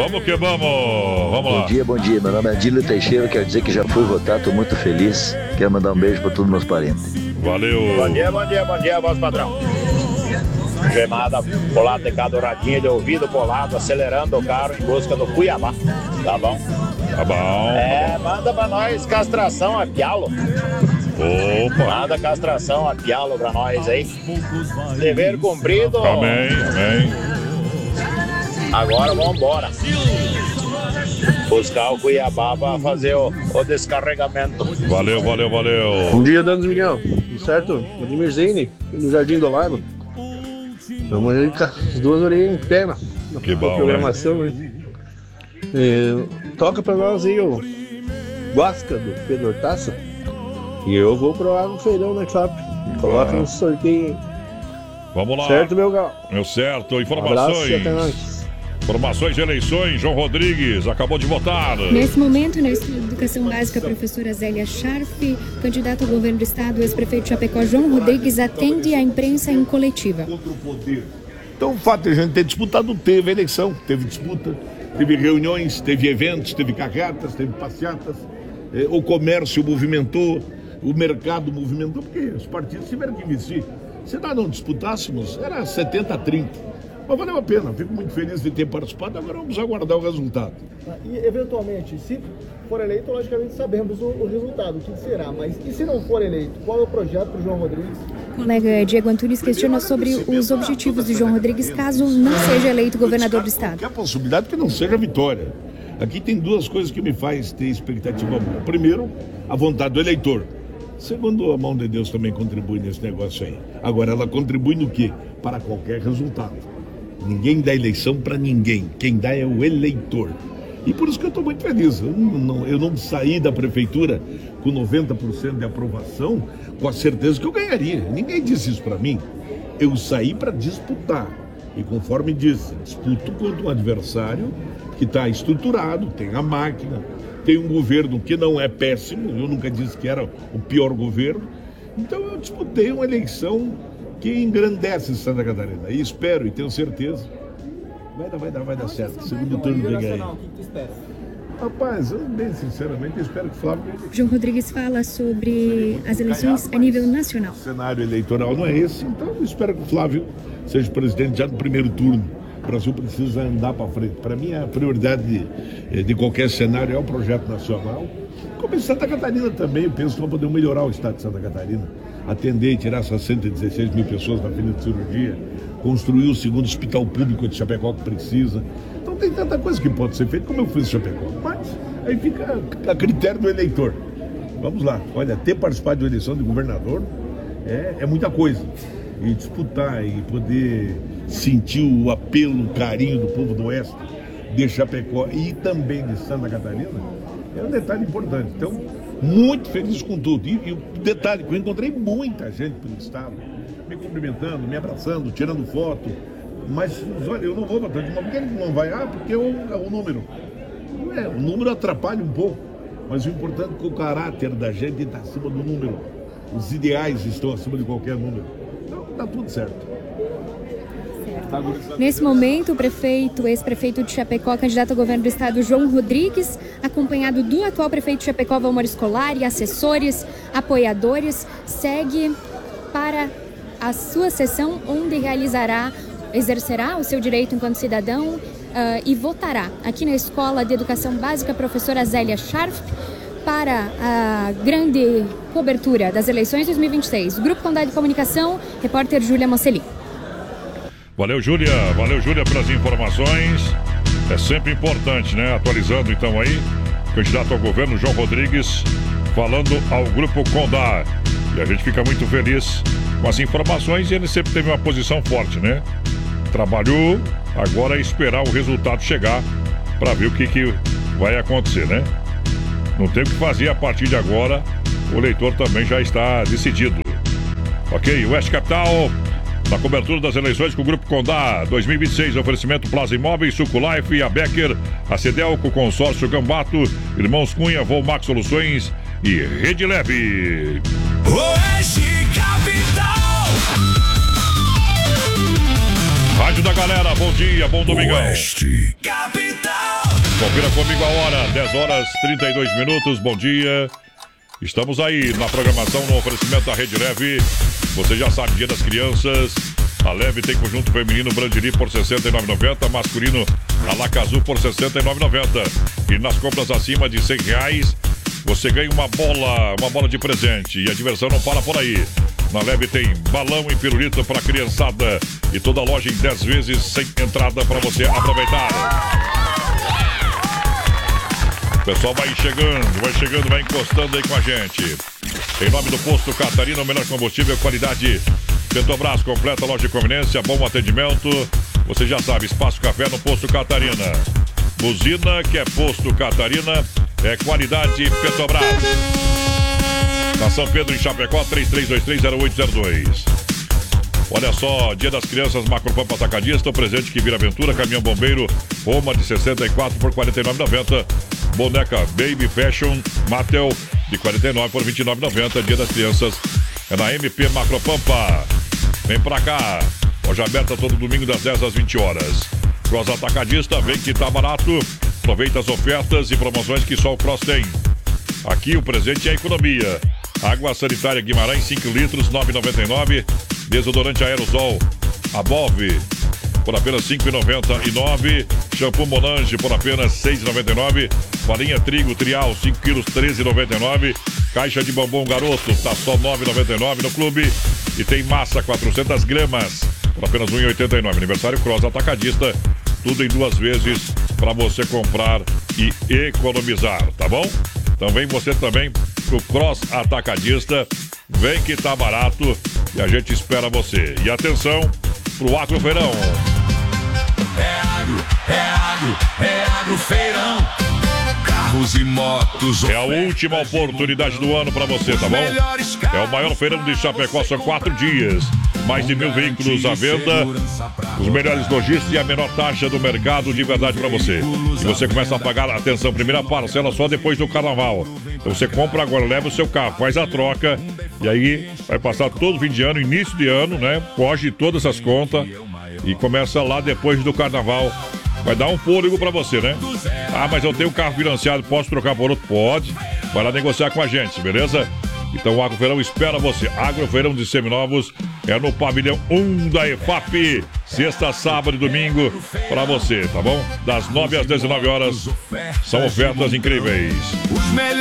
Vamos que vamos. Vamos lá. Bom dia. Meu nome é Adílio Teixeira. Quero dizer que já fui votar, estou muito feliz. Quero mandar um beijo para todos meus parentes. Valeu. Bom dia, voz padrão. Gemada polada de cada radinha de ouvido polado, acelerando o carro em busca do Cuiabá. Tá bom? Tá bom. Manda pra nós castração a pialo. Opa. Manda castração a pialo pra nós aí. Dever cumprido. Amém. Agora vamos embora. Buscar o Cuiabá pra fazer o descarregamento. Valeu. Bom dia, Danos Miguel. Tudo certo? Vladimir Zene, no Jardim do Lago. Vamos aí com as duas orelhas em pé na programação, né? Toca pra nós aí o Guasca do Pedro Hortaça. E eu vou pro Água Feirão, né, Clap? Coloca no sorteio. Vamos lá. Certo, meu gal? Meu certo. Informações. Um abraço e até mais. Informações de eleições. João Rodrigues acabou de votar. Nesse momento, na Educação Básica, a professora Zélia Scharf, candidato ao governo do estado, o ex-prefeito de Chapecó, João Rodrigues, atende a imprensa em coletiva. Então, o fato de a gente ter disputado, teve eleição, teve disputa, teve reuniões, teve eventos, teve carreatas, teve passeatas, o comércio movimentou, o mercado movimentou, porque os partidos tiveram que investir. Se nós não disputássemos, era 70-30. Mas valeu a pena, fico muito feliz de ter participado, agora vamos aguardar o resultado. E, eventualmente, se for eleito, logicamente sabemos o resultado, o que será, mas e se não for eleito, qual é o projeto para o João Rodrigues? O colega Diego Antunes questiona sobre os objetivos de João Rodrigues caso não seja eleito governador do estado. Qualquer possibilidade que não seja vitória. Aqui tem duas coisas que me faz ter expectativa boa. Primeiro, a vontade do eleitor. Segundo, a mão de Deus também contribui nesse negócio aí. Agora, ela contribui no quê? Para qualquer resultado. Ninguém dá eleição para ninguém. Quem dá é o eleitor. E por isso que eu estou muito feliz. Eu não saí da prefeitura com 90% de aprovação com a certeza que eu ganharia. Ninguém disse isso para mim. Eu saí para disputar. E conforme disse, disputo contra um adversário que está estruturado, tem a máquina, tem um governo que não é péssimo. Eu nunca disse que era o pior governo. Então eu disputei uma eleição que engrandece Santa Catarina. E espero e tenho certeza. Vai dar certo. Segundo turno vem aí. O que tu espera? Rapaz, eu bem sinceramente espero que o Flávio... João Rodrigues fala sobre as eleições a nível nacional. O cenário eleitoral não é esse, então eu espero que o Flávio seja presidente já no primeiro turno. O Brasil precisa andar para frente. Para mim, a prioridade de qualquer cenário é o projeto nacional. Como em Santa Catarina também, eu penso que vamos poder melhorar o estado de Santa Catarina. Atender e tirar essas 116 mil pessoas da fila de cirurgia, construir o segundo hospital público de Chapecó que precisa. Então tem tanta coisa que pode ser feita como eu fiz em Chapecó. Mas aí fica a critério do eleitor. Vamos lá. Olha, ter participado de uma eleição de governador é muita coisa. E disputar e poder sentir o apelo, o carinho do povo do Oeste, de Chapecó e também de Santa Catarina, é um detalhe importante. Então, muito feliz com tudo. E o detalhe, que eu encontrei muita gente pelo estado, me cumprimentando, me abraçando, tirando foto. Mas, olha, eu não vou votar de uma. Por que ele não vai? Porque é o número. O número atrapalha um pouco. Mas o importante é que o caráter da gente está acima do número. Os ideais estão acima de qualquer número. Então, está tudo certo. Nesse momento, o ex-prefeito de Chapecó, candidato ao governo do estado, João Rodrigues, acompanhado do atual prefeito de Chapecó, Valmor Scolari, assessores, apoiadores, segue para a sua sessão, onde exercerá o seu direito enquanto cidadão e votará aqui na Escola de Educação Básica Professora Zélia Scharf para a grande cobertura das eleições 2026. Grupo Condado de Comunicação, repórter Júlia Mocelin. Valeu, Júlia, pelas informações. É sempre importante, né? Atualizando então aí, candidato ao governo João Rodrigues, falando ao Grupo Condá. E a gente fica muito feliz com as informações e ele sempre teve uma posição forte, né? Trabalhou, agora é esperar o resultado chegar para ver o que vai acontecer, né? Não tem o que fazer a partir de agora, o eleitor também já está decidido. Ok, Oeste Capital, na cobertura das eleições com o Grupo Condá 2026, oferecimento Plaza Imóveis, Sucolife, a Becker, a Cedelco, Consórcio Gambato, Irmãos Cunha, Volmax Soluções e Rede Leve. Oeste Capital. Rádio da Galera, bom dia, bom domingão. Oeste Capital. Confira comigo a hora, 10 horas 32 minutos, bom dia. Estamos aí na programação no oferecimento da Rede Leve. Você já sabe, Dia das Crianças. A Leve tem conjunto feminino Brandiri por R$ 69,90, masculino Alacazu por R$ 69,90. E nas compras acima de R$ 100, você ganha uma bola de presente. E a diversão não para por aí. Na Leve tem balão e pirulito para criançada. E toda a loja em 10 vezes sem entrada para você aproveitar. O pessoal vai chegando, vai encostando aí com a gente. Em nome do Posto Catarina, o melhor combustível, qualidade Petrobras, completa loja de conveniência, bom atendimento. Você já sabe, Espaço Café no Posto Catarina. Buzina, que é Posto Catarina, é qualidade Petrobras. Na São Pedro, em Chapecó, 33230802. Olha só, Dia das Crianças, Macropampa Atacadista, o presente que vira aventura, caminhão bombeiro, Roma de 64 por R$ 49,90. Boneca Baby Fashion Mattel de 49 por R$ 29,90. Dia das Crianças é na MP Macropampa. Vem pra cá. Loja aberta todo domingo das 10 às 20 horas. Cross Atacadista, vem que tá barato. Aproveita as ofertas e promoções que só o Cross tem. Aqui o presente é a economia. Água sanitária Guimarães, 5 litros, R$ 9,99. Desodorante aerosol Above por apenas R$ 5,99. Shampoo Monange por apenas R$ 6,99. Farinha trigo trial 5 quilos, R$ 13,99. Caixa de bombom garoto tá só R$ 9,99 no clube. E tem massa 400 gramas por apenas R$ 1,89. Aniversário Cross Atacadista, tudo em 2 vezes para você comprar e economizar, tá bom? Então vem você também pro Cross Atacadista, vem que tá barato e a gente espera você. E atenção pro Agrofeirão. É Agrofeirão. Carros e motos. É a última oportunidade do ano para você, tá bom? É o maior feirão de Chapecó, são 4 dias. Mais de 1.000 veículos à venda, os melhores lojistas e a menor taxa do mercado de verdade para você. E você começa a pagar, atenção, primeira parcela só depois do carnaval. Então você compra agora, leva o seu carro, faz a troca e aí vai passar todo fim de ano, início de ano, né? Foge todas essas contas e começa lá depois do carnaval. Vai dar um fôlego para você, né? Ah, mas eu tenho um carro financiado, posso trocar por outro? Pode. Vai lá negociar com a gente, beleza? Então o Agrofeirão espera você. Agrofeirão de Seminovos é no pavilhão 1 da EFAP. Sexta, sábado e domingo para você, tá bom? Das 9 às 19 horas. São ofertas incríveis.